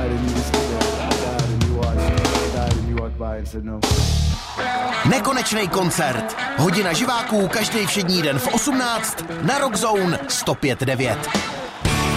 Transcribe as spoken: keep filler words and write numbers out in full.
died and you were there. I died and you watched. I died and you walked by and said no. Nekonečný koncert. Hodina živáků každý všední den v osmnáct na Rock Zone sto pět devět.